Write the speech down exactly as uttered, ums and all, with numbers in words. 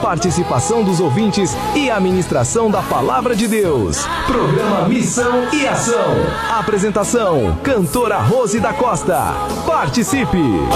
participação dos ouvintes e a ministração da Palavra de Deus. Programa Missão e Ação. Apresentação, cantora Rose da Costa. Participe!